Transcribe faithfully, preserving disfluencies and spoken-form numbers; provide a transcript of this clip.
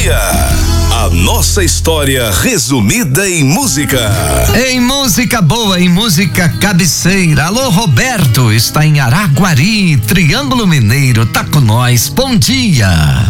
dia. A nossa história resumida em música. Em música boa, em música cabeceira. Alô, Roberto, está em Araguari, Triângulo Mineiro, tá com nós. Bom dia.